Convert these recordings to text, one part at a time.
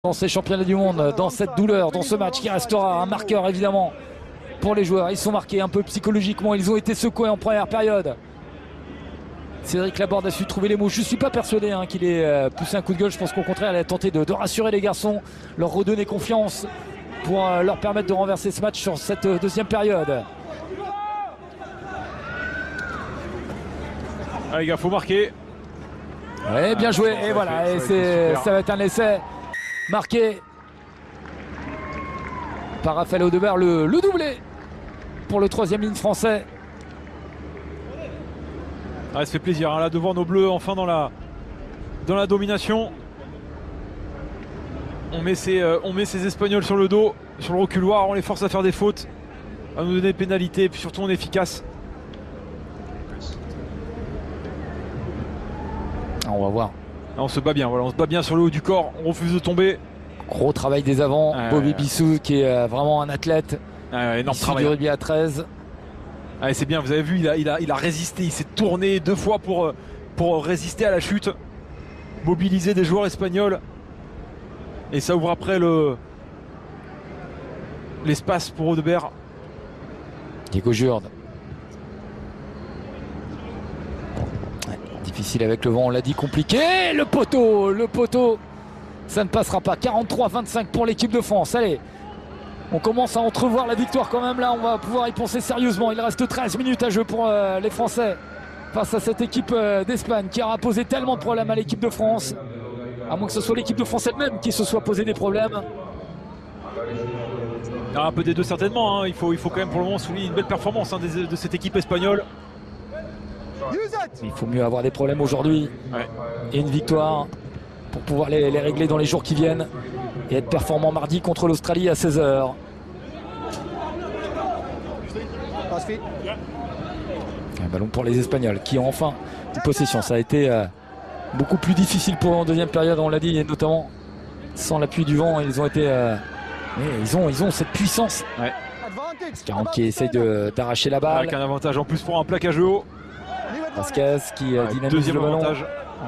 Dans ces championnats du monde, dans cette douleur, dans ce match qui restera un marqueur évidemment pour les joueurs. Ils sont marqués un peu psychologiquement, ils ont été secoués en première période. Cédric Laborde a su trouver les mots. Je ne suis pas persuadé qu'il ait poussé un coup de gueule. Je pense qu'au contraire, il a tenté de rassurer les garçons, leur redonner confiance pour leur permettre de renverser ce match sur cette deuxième période. Allez les gars, faut marquer. Ouais, bien joué. Et voilà, et ça va être un essai marqué par Raphaël Audebert, le doublé pour le troisième ligne français. Ah, ça fait plaisir là de voir nos bleus enfin dans la domination. On met ces Espagnols sur le dos, sur le reculoir, on les force à faire des fautes, à nous donner des pénalités, et puis surtout on est efficace. On va voir. Là, on se bat bien, voilà, on se bat bien sur le haut du corps, on refuse de tomber. Gros travail des avants, Bobby Bissou qui est vraiment un athlète. Énorme travail. Du rugby à 13. Ah, c'est bien, vous avez vu, il a résisté, il s'est tourné 2 fois pour résister à la chute. Mobiliser des joueurs espagnols. Et ça ouvre après l'espace pour Audebert. Diego Jurde. Ouais, difficile avec le vent, on l'a dit, compliqué. Le poteau. Ça ne passera pas. 43-25 pour l'équipe de France. Allez, on commence à entrevoir la victoire quand même là. On va pouvoir y penser sérieusement. Il reste 13 minutes à jouer pour les Français face à cette équipe d'Espagne qui aura posé tellement de problèmes à l'équipe de France. À moins que ce soit l'équipe de France elle-même qui se soit posé des problèmes. Un peu des deux certainement. Il faut quand même pour le moment souligner une belle performance de cette équipe espagnole. Il faut mieux avoir des problèmes aujourd'hui et une victoire pour pouvoir les régler dans les jours qui viennent et être performant mardi contre l'Australie à 16h. Un ballon pour les Espagnols qui ont enfin une possession. Ça a été beaucoup plus difficile pour eux en deuxième période, on l'a dit, et notamment sans l'appui du vent. Ils ont été, ils ont cette puissance. Caron qui essaye d'arracher la balle. Avec un avantage en plus pour un plaquage haut. Vasquez qui dynamise deuxième le ballon. avantage.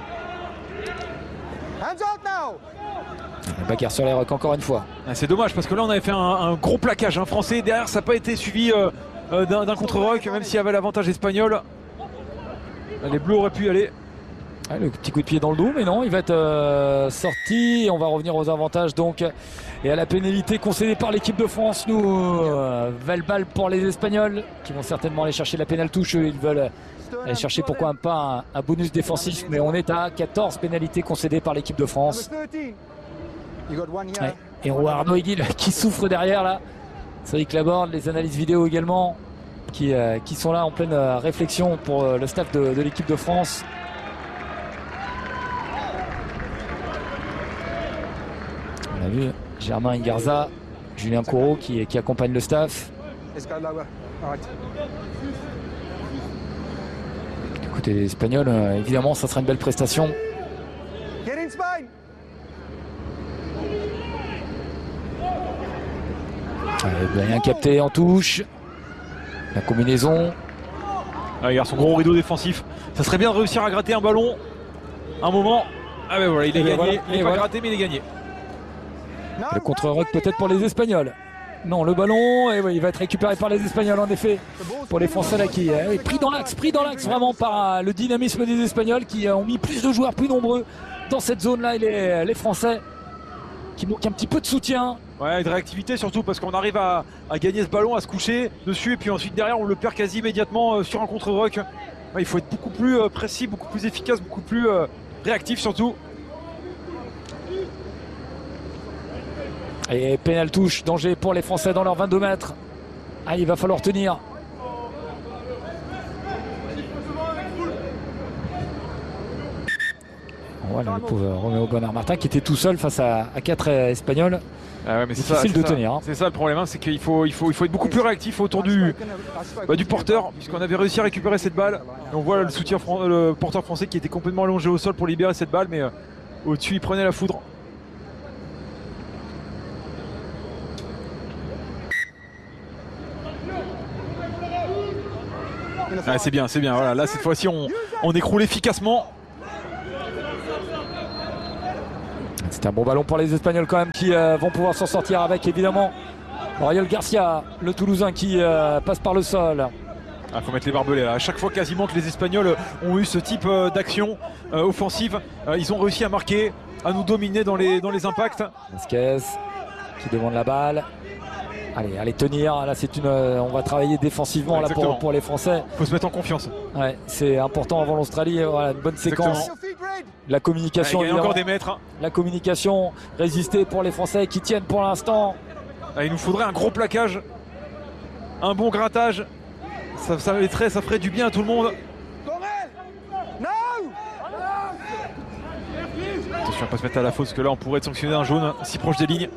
Bakker sur les rocs encore une fois. C'est dommage parce que là on avait fait un gros plaquage français. Derrière ça n'a pas été suivi d'un contre-rock, même s'il y avait l'avantage espagnol. Les bleus auraient pu y aller. Le petit coup de pied dans le dos, mais non, il va être sorti. On va revenir aux avantages donc et à la pénalité concédée par l'équipe de France. Nous, belle balle pour les Espagnols qui vont certainement aller chercher la pénale touche. Ils veulent aller chercher pourquoi pas un bonus défensif, mais on est à 14 pénalités concédées par l'équipe de France. Et on voit Arnaud Eguil qui souffre derrière là. Cédric Laborde, les analyses vidéo également qui sont là en pleine réflexion pour le staff de l'équipe de France. On a vu Germain Ingarza, Julien Corot qui accompagne le staff. Écoutez, les Espagnols, évidemment, ça sera une belle prestation. Bien capté en touche. La combinaison. Regarde son gros rideau défensif. Ça serait bien de réussir à gratter un ballon. Un moment. Ah ben voilà, il est gagné. Voilà. Il n'est pas gratté, mais il est gagné. Le contre-rock peut-être pour les Espagnols. Non, le ballon, et il va être récupéré par les Espagnols en effet. Pour les Français là qui est pris dans l'axe vraiment par le dynamisme des Espagnols qui ont mis plus de joueurs plus nombreux dans cette zone là. Et les Français qui manquent un petit peu de soutien. Ouais, de réactivité surtout parce qu'on arrive à gagner ce ballon, à se coucher dessus et puis ensuite derrière on le perd quasi immédiatement sur un contre-rock. Il faut être beaucoup plus précis, beaucoup plus efficace, beaucoup plus réactif surtout. Et pénal touche, danger pour les Français dans leurs 22 mètres. Il va falloir tenir. Voilà le pauvre Roméo Bonnard-Martin qui était tout seul face à 4 Espagnols. Ouais, mais c'est difficile de tenir. C'est ça le problème, c'est qu'il faut être beaucoup plus réactif autour du porteur, puisqu'on avait réussi à récupérer cette balle. Et on voit le porteur français qui était complètement allongé au sol pour libérer cette balle, mais au-dessus il prenait la foudre. C'est bien, voilà, là cette fois-ci on écroule efficacement. C'est un bon ballon pour les Espagnols quand même qui vont pouvoir s'en sortir avec évidemment Oriol Garcia, le Toulousain qui passe par le sol. Il faut mettre les barbelés là. À chaque fois quasiment que les Espagnols ont eu ce type d'action offensive, ils ont réussi à marquer, à nous dominer dans les impacts. Vasquez qui demande la balle. Allez tenir, là c'est on va travailler défensivement là pour les Français. Il faut se mettre en confiance. Ouais, c'est important avant l'Australie, voilà, une bonne séquence. La communication, il y a encore des mètres. La communication, résister pour les Français qui tiennent pour l'instant. Il nous faudrait un gros plaquage, un bon grattage. Ça ferait du bien à tout le monde. Attention à pas se mettre à la faute parce que là on pourrait être sanctionné d'un jaune si proche des lignes.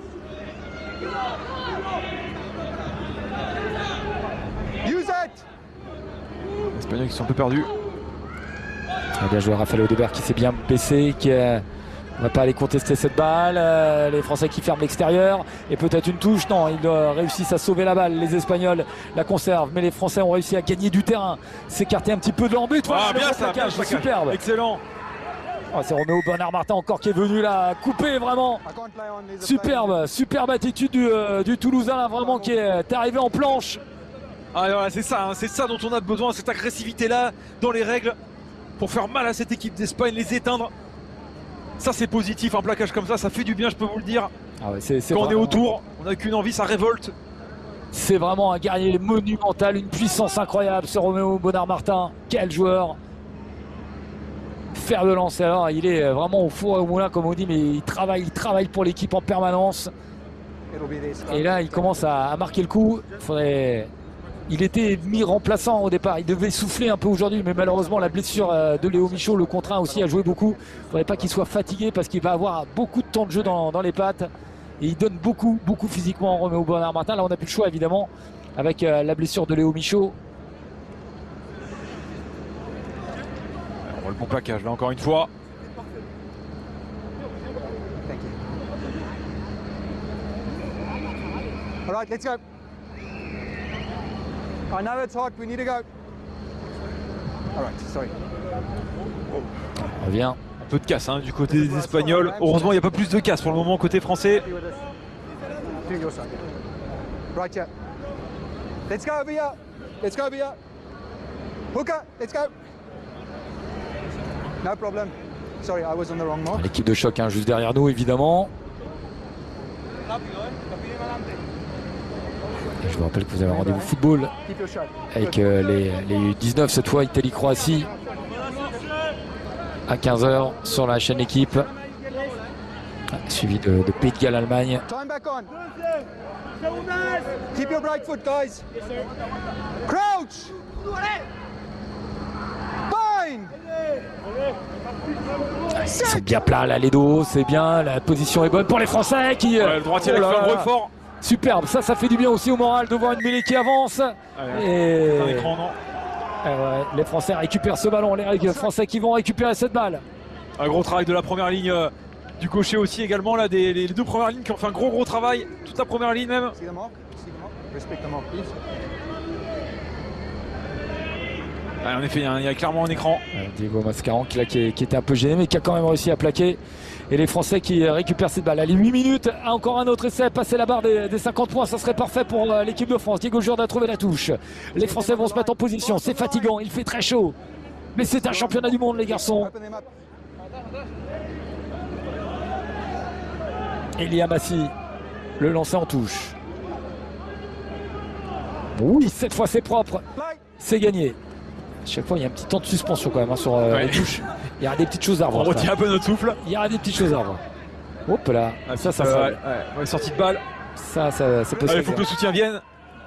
Les Espagnols qui sont un peu perdus. Bien joué Raphaël Audebert qui s'est bien baissé, qui ne va pas aller contester cette balle. Les Français qui ferment l'extérieur et peut-être une touche. Non, ils réussissent à sauver la balle. Les Espagnols la conservent, mais les Français ont réussi à gagner du terrain, s'écarter un petit peu de leur but. Voilà, bien ça, bien superbe. Excellent. Oh, c'est Roméo Bernard-Martin encore qui est venu là couper vraiment. Superbe attitude du Toulousain là, vraiment qui est arrivé en planche. Voilà, c'est ça dont on a besoin, cette agressivité là dans les règles pour faire mal à cette équipe d'Espagne, les éteindre. Ça c'est positif, un plaquage comme ça fait du bien, je peux vous le dire. Ah ouais, quand on est autour, on n'a qu'une envie, ça révolte. C'est vraiment un guerrier monumental, une puissance incroyable ce Roméo Bernard-Martin. Quel joueur! Fer de lance, alors il est vraiment au four et au moulin comme on dit, mais il travaille pour l'équipe en permanence. Et là il commence à marquer le coup. Il était mis remplaçant au départ, il devait souffler un peu aujourd'hui, mais malheureusement la blessure de Léo Michaud le contraint aussi à jouer beaucoup. Il ne faudrait pas qu'il soit fatigué parce qu'il va avoir beaucoup de temps de jeu dans les pattes. Et il donne beaucoup physiquement Roméo Bernard-Martin. Là on n'a plus le choix évidemment avec la blessure de Léo Michaud. On voit le bon plaquage là encore une fois. All right, let's go. I know it's hot, we need to go. All right, sorry. On revient. Un peu de casse du côté des Espagnols. Heureusement, il n'y a pas plus de casse pour le moment côté français. Right, yeah. Let's go over here. Let's go over here. Hooker, let's go. No problem. Sorry, I was on the wrong mark. L'équipe de choc juste derrière nous évidemment. Et je vous rappelle que vous avez un rendez-vous football avec les U19 cette fois, Italie-Croatie à 15h sur la chaîne Équipe, suivi de Pays de Galles-Allemagne. Keep your right foot, guys. Crouch. Bind. Ils sont bien plats là les dos, c'est bien, la position est bonne pour les Français qui... le droitier avec un fort. Superbe, ça fait du bien aussi au moral de voir une mêlée qui avance. Et... un écran, non. Les Français récupèrent ce ballon, les Français qui vont récupérer cette balle. Un gros travail de la première ligne du gaucher aussi également, là, les deux premières lignes qui ont fait un gros travail, toute la première ligne même. En effet, il y a clairement un écran. Diego Mascaron qui était un peu gêné mais qui a quand même réussi à plaquer. Et les Français qui récupèrent cette balle. Allez, 8 minutes, encore un autre essai, passer la barre des 50 points, ça serait parfait pour l'équipe de France. Diego Jourda a trouvé la touche. Les Français vont se mettre en position, c'est fatigant, il fait très chaud. Mais c'est un championnat du monde les garçons. Elia Massi, le lancer en touche. Oui, cette fois c'est propre, c'est gagné. Chaque fois il y a un petit temps de suspension quand même sur les touches. Il y aura des petites choses à revoir. On retient un peu notre souffle. Il y aura des petites choses à revoir. Hop là, ça sortie de balle. Ça peut se il faut que le soutien vienne.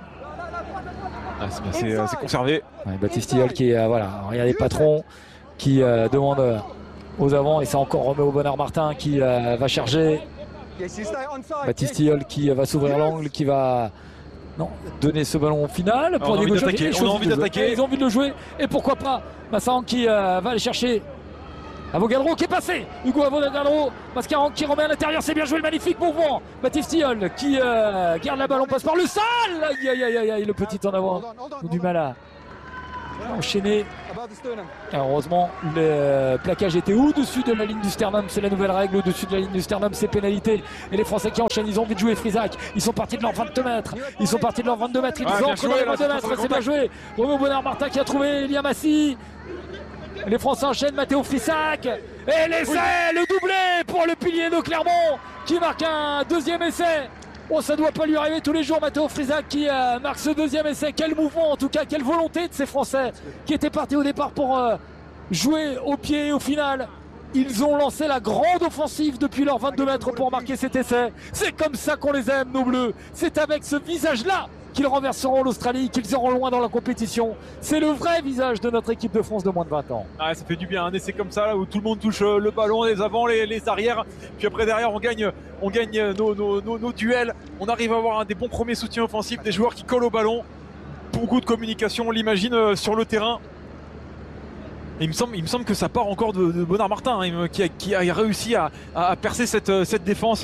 C'est bien, c'est conservé. Baptiste Tilleul qui est regardez patron qui demande aux avants et c'est encore Roméo Bernard-Martin qui va charger. Baptiste Tilleul qui va s'ouvrir l'angle, qui va donner ce ballon au final pour Diego Jourda. On a envie d'attaquer. Ils ont envie de le jouer et pourquoi pas Mascaron qui va aller chercher Avogadro qui est passé. Hugo Avogadro, Mascaron qui remet à l'intérieur, c'est bien joué, le magnifique mouvement. Baptiste Tilleul qui garde la balle, on passe par le sol. Aïe, le petit en avant. Du mal enchaîné. Above the sternum. Alors, heureusement, le plaquage était au-dessus de la ligne du sternum. C'est la nouvelle règle. Au-dessus de la ligne du sternum, c'est pénalité. Et les Français qui enchaînent, ils ont envie de jouer Frisac. Ils sont partis de leur 22 mètres. Ils sont partis de leur 22 mètres. Ils entrent dans les 22 mètres. C'est bien joué. Romain Bonnard-Martin qui a trouvé Elia Massi. Les Français enchaînent. Matteo Frisac. Et l'essai, le doublé pour le pilier de Clermont qui marque un deuxième essai. Oh, ça doit pas lui arriver tous les jours, Matteo Frisac qui marque ce deuxième essai. Quel mouvement, en tout cas, quelle volonté de ces Français qui étaient partis au départ pour jouer au pied. Et au final, ils ont lancé la grande offensive depuis leurs 22 mètres pour marquer cet essai. C'est comme ça qu'on les aime, nos Bleus. C'est avec ce visage-là qu'ils renverseront l'Australie, qu'ils iront loin dans la compétition. C'est le vrai visage de notre équipe de France de moins de 20 ans. Ah, ça fait du bien, un essai comme ça là, où tout le monde touche le ballon, les avants, les arrières, puis après derrière on gagne nos duels, on arrive à avoir des bons premiers soutiens offensifs, des joueurs qui collent au ballon, beaucoup de communication, on l'imagine sur le terrain. Et il me semble que ça part encore de Bonnard-Martin, hein, qui a réussi à percer cette défense.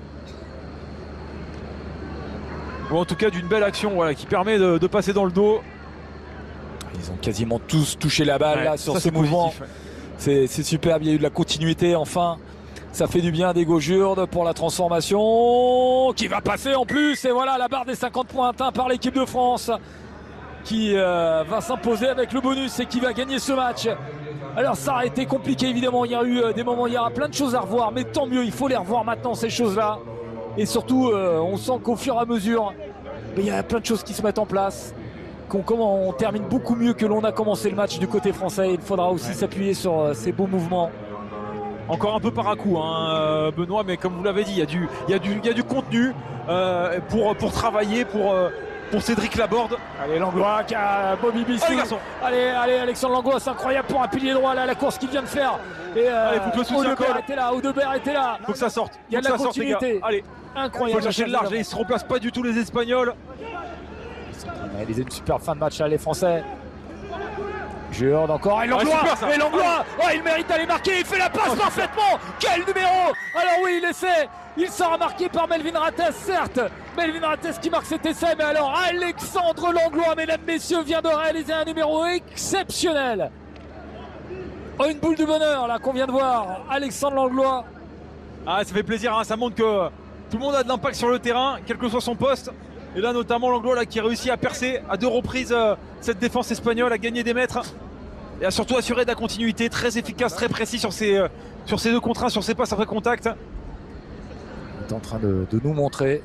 Ou en tout cas d'une belle action, voilà, qui permet de passer dans le dos. Ils ont quasiment tous touché la balle là, sur ce mouvement. C'est superbe, il y a eu de la continuité enfin. Ça fait du bien, Diego Jurde pour la transformation qui va passer en plus. Et voilà la barre des 50 points atteint par l'équipe de France qui va s'imposer avec le bonus et qui va gagner ce match. Alors ça a été compliqué évidemment, il y a eu des moments, il y aura plein de choses à revoir, mais tant mieux, il faut les revoir maintenant ces choses-là. Et surtout, on sent qu'au fur et à mesure, il y a plein de choses qui se mettent en place. On termine beaucoup mieux que l'on a commencé le match du côté français. Il faudra aussi s'appuyer sur ces beaux mouvements. Encore un peu par à coup, hein, Benoît, mais comme vous l'avez dit, il y a du contenu pour travailler, pour Cédric Laborde. Allez, Langlois qui a Bobby Bissou. Allez, Alexandre Langlois, c'est incroyable pour un pilier droit là, la course qu'il vient de faire. Et Audebert était là. Faut que ça sorte. Il y a de la continuité. Allez, incroyable. Il faut chercher le large et ils se replacent pas du tout les Espagnols. Ils ont réalisé une super fin de match là, les Français. Jurde encore, et Langlois, il mérite d'aller marquer, il fait la passe parfaitement. Quel numéro! Alors oui, l'essai, il sera marqué par Melvin Rattès, certes. Melvin Rattès qui marque cet essai, mais alors Alexandre Langlois, mesdames, messieurs, vient de réaliser un numéro exceptionnel. Oh, une boule de bonheur là qu'on vient de voir, Alexandre Langlois. Ah, ça fait plaisir, hein, ça montre que tout le monde a de l'impact sur le terrain, quel que soit son poste. Et là notamment Langlois là, qui réussit à percer à 2 reprises cette défense espagnole, à gagner des mètres et à surtout assurer de la continuité, très efficace, très précis sur ses 2 contre 1, sur ses passes après contact. Il est en train de nous montrer.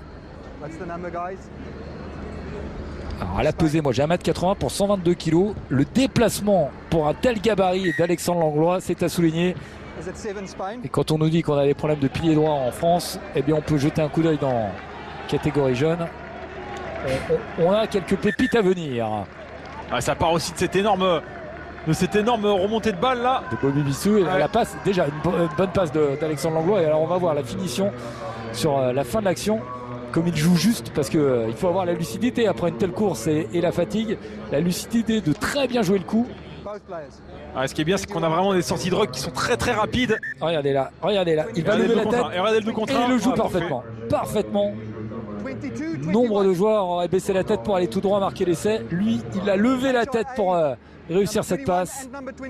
Alors à la pesée, moi j'ai 1m80 pour 122 kg. Le déplacement pour un tel gabarit d'Alexandre Langlois, c'est à souligner. Et quand on nous dit qu'on a des problèmes de pilier droit en France, eh bien on peut jeter un coup d'œil dans catégorie jeune. On a quelques pépites à venir. Ah, ça part aussi de cette énorme remontée de balle là. De Bobby Bissou et la passe, déjà une bonne passe d'Alexandre Langlois. Et alors on va voir la finition sur la fin de l'action. Comme il joue juste, parce qu'il faut avoir la lucidité après une telle course et la fatigue. La lucidité de très bien jouer le coup. Ah, ce qui est bien, c'est qu'on a vraiment des sorties de rock qui sont très très rapides. Regardez là. Il va lever la tête et il le joue parfaitement. Parfaitement. Nombre de joueurs auraient baissé la tête pour aller tout droit marquer l'essai. Lui, il a levé la tête pour réussir cette passe.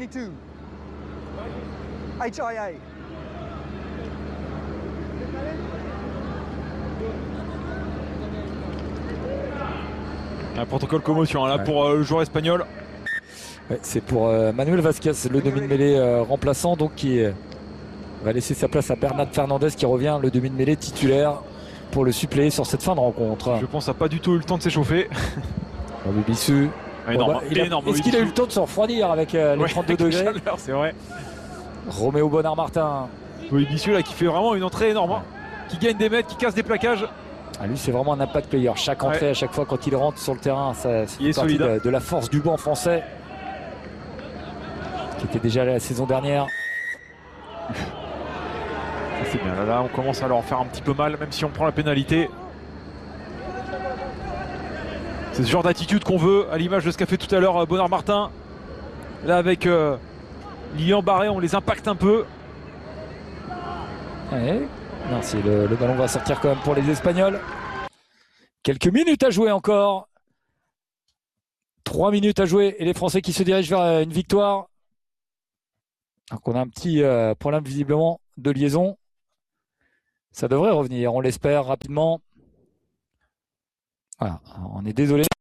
Un protocole commotion là pour le joueur espagnol. Ouais, c'est pour Manuel Vazquez, le demi-de-mêlée remplaçant, donc qui va laisser sa place à Bernat Fernandez qui revient, le demi-de-mêlée titulaire, pour le suppléer sur cette fin de rencontre. Je pense qu'il n'a pas du tout eu le temps de s'échauffer. Bobby Bissou. Énorme. Est-ce qu'il a eu le temps de se refroidir avec les 32 degrés? C'est vrai. Roméo Bonnard-Martin. Bobby Bissou là qui fait vraiment une entrée énorme, hein, qui gagne des mètres, qui casse des plaquages. Ah, lui c'est vraiment un impact player. Chaque entrée, à chaque fois quand il rentre sur le terrain, ça fait partie de la force du banc français, qui était déjà là la saison dernière. C'est bien, là on commence à leur faire un petit peu mal, même si on prend la pénalité. C'est ce genre d'attitude qu'on veut, à l'image de ce qu'a fait tout à l'heure Bonnard-Martin. Là avec Lilian Barré, on les impacte un peu. Ouais. Non, si le ballon va sortir quand même pour les Espagnols. Quelques minutes à jouer encore. 3 minutes à jouer et les Français qui se dirigent vers une victoire. Donc on a un petit problème visiblement de liaison. Ça devrait revenir, on l'espère rapidement. Voilà, on est désolé.